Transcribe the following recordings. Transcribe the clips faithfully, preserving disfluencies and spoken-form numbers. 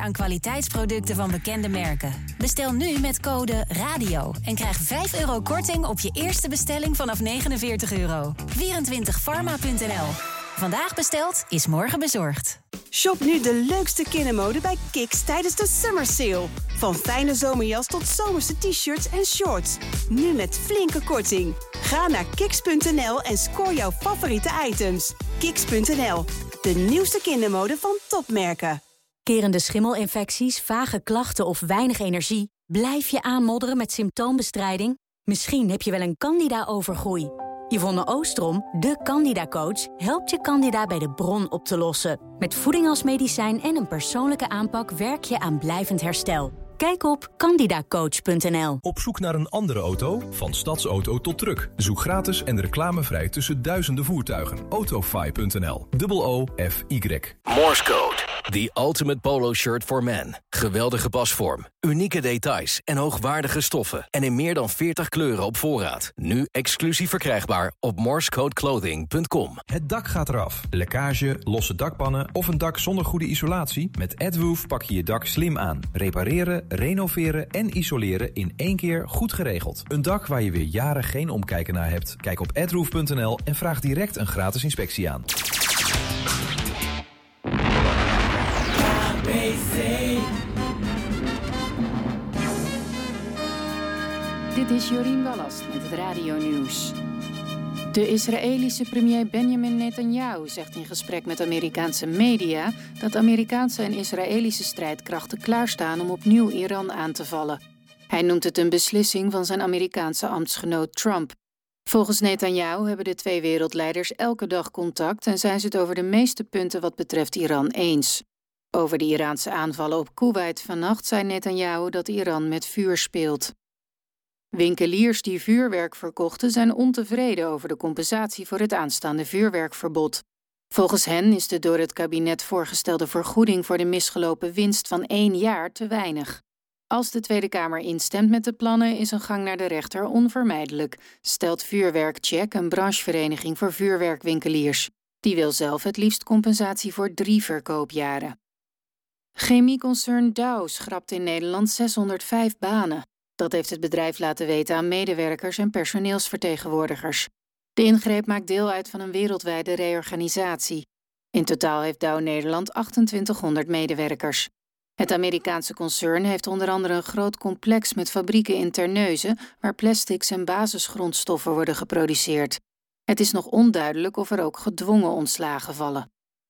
aan kwaliteitsproducten van bekende merken. Bestel nu met code RADIO en krijg vijf euro korting op je eerste bestelling vanaf negenenveertig euro. vierentwintig pharma punt n l. Vandaag besteld is morgen bezorgd. Shop nu de leukste kindermode bij Kiks tijdens de Summer Sale. Van fijne zomerjas tot zomerse t-shirts en shorts. Nu met flinke korting. Ga naar kiks punt n l en scoor jouw favoriete items. kiks punt n l, de nieuwste kindermode van topmerken. Kerende schimmelinfecties, vage klachten of weinig energie? Blijf je aanmodderen met symptoombestrijding? Misschien heb je wel een candida-overgroei. Yvonne Oostrom, de Candida-coach, helpt je candida bij de bron op te lossen. Met voeding als medicijn en een persoonlijke aanpak werk je aan blijvend herstel. Kijk op candida coach punt n l. Op zoek naar een andere auto? Van stadsauto tot truck. Zoek gratis en reclamevrij tussen duizenden voertuigen. autofy punt n l. O F Y. Morse Code. The ultimate polo shirt for men. Geweldige pasvorm, unieke details en hoogwaardige stoffen. En in meer dan veertig kleuren op voorraad. Nu exclusief verkrijgbaar op morsecodeclothing punt com. Het dak gaat eraf. Lekkage, losse dakpannen of een dak zonder goede isolatie? Met AdWoof pak je je dak slim aan. Repareren, renoveren en isoleren in één keer goed geregeld. Een dak waar je weer jaren geen omkijken naar hebt? Kijk op adwoof punt n l en vraag direct een gratis inspectie aan. Dit is Jorien Ballast met het Radio-nieuws. De Israëlische premier Benjamin Netanyahu zegt in gesprek met Amerikaanse media dat Amerikaanse en Israëlische strijdkrachten klaarstaan om opnieuw Iran aan te vallen. Hij noemt het een beslissing van zijn Amerikaanse ambtsgenoot Trump. Volgens Netanyahu hebben de twee wereldleiders elke dag contact en zijn ze het over de meeste punten wat betreft Iran eens. Over de Iraanse aanvallen op Kuwait vannacht zei Netanyahu dat Iran met vuur speelt. Winkeliers die vuurwerk verkochten zijn ontevreden over de compensatie voor het aanstaande vuurwerkverbod. Volgens hen is de door het kabinet voorgestelde vergoeding voor de misgelopen winst van één jaar te weinig. Als de Tweede Kamer instemt met de plannen is een gang naar de rechter onvermijdelijk, stelt Vuurwerkcheck, een branchevereniging voor vuurwerkwinkeliers. Die wil zelf het liefst compensatie voor drie verkoopjaren. Chemieconcern Dow schrapt in Nederland zeshonderdvijf banen. Dat heeft het bedrijf laten weten aan medewerkers en personeelsvertegenwoordigers. De ingreep maakt deel uit van een wereldwijde reorganisatie. In totaal heeft Dow Nederland achtentwintighonderd medewerkers. Het Amerikaanse concern heeft onder andere een groot complex met fabrieken in Terneuzen, waar plastics en basisgrondstoffen worden geproduceerd. Het is nog onduidelijk of er ook gedwongen ontslagen vallen.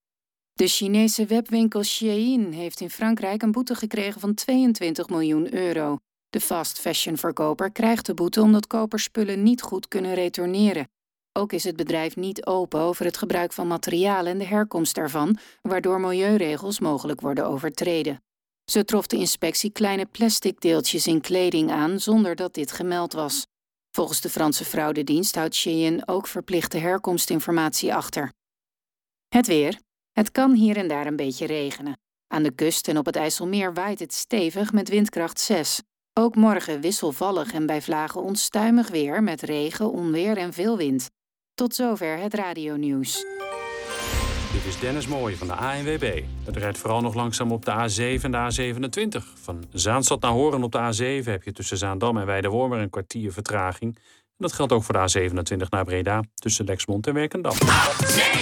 De Chinese webwinkel Shein heeft in Frankrijk een boete gekregen van tweeëntwintig miljoen euro. De fast fashion verkoper krijgt de boete omdat kopers spullen niet goed kunnen retourneren. Ook is het bedrijf niet open over het gebruik van materialen en de herkomst daarvan, waardoor milieuregels mogelijk worden overtreden. Zo trof de inspectie kleine plastic deeltjes in kleding aan zonder dat dit gemeld was. Volgens de Franse fraudedienst houdt Shein ook verplichte herkomstinformatie achter. Het weer. Het kan hier en daar een beetje regenen. Aan de kust en op het IJsselmeer waait het stevig met windkracht zes. Ook morgen wisselvallig en bij vlagen onstuimig weer met regen, onweer en veel wind. Tot zover het Radio-nieuws. Dit is Dennis Mooij van de A N W B. Het rijdt vooral nog langzaam op de A zeven en de A zevenentwintig. Van Zaanstad naar Hoorn op de A zeven heb je tussen Zaandam en Weidewormer een kwartier vertraging. En dat geldt ook voor de A zevenentwintig naar Breda tussen Lexmond en Werkendam.